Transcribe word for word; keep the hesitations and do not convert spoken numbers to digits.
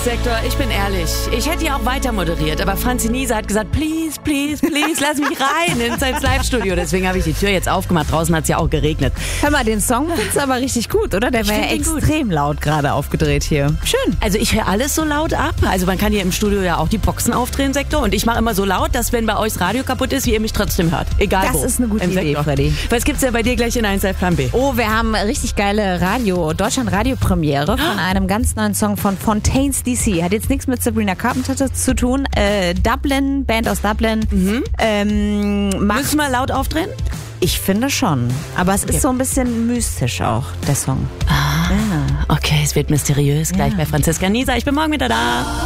Sektor, ich bin ehrlich. Ich hätte ja auch weiter moderiert, aber Franzi Niese hat gesagt, please, please, please, lass mich rein ins Live-Studio. Deswegen habe ich die Tür jetzt aufgemacht. Draußen hat es ja auch geregnet. Hör mal, den Song findest du aber richtig gut, oder? Der war ja extrem gut. Laut gerade aufgedreht hier. Schön. Also ich höre alles so laut ab. Also man kann hier im Studio ja auch die Boxen aufdrehen, Sektor. Und ich mache immer so laut, dass wenn bei euch das Radio kaputt ist, ihr mich trotzdem hört. Egal das wo. Das ist eine gute Im Idee, Sektor. Freddy. Was gibt's denn bei dir gleich in eins Live Plan B? Oh, wir haben richtig geile Radio, Deutschland-Radio-Premiere von einem ganz neuen Song von Fontaines D C. Hat jetzt nichts mit Sabrina Carpenter zu tun. Äh, Dublin, Band aus Dublin. Mhm. Ähm, Müssen wir laut aufdrehen? Ich finde schon. Aber es okay. ist so ein bisschen mystisch auch, der Song. Ah, ja. Okay, es wird mysteriös. Gleich ja. bei Franziska Nieser. Ich bin morgen wieder da.